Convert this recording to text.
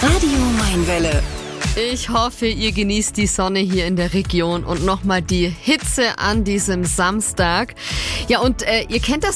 Radio Mainwelle. Ich hoffe, ihr genießt die Sonne hier in der Region und nochmal die Hitze an diesem Samstag. Ja, und ihr kennt das